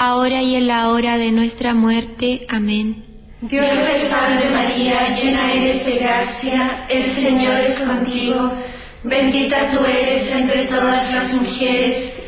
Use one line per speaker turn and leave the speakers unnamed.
ahora y en la hora de nuestra muerte. Amén.
Dios te salve María, llena eres de gracia, el Señor es contigo, bendita tú eres entre todas las mujeres,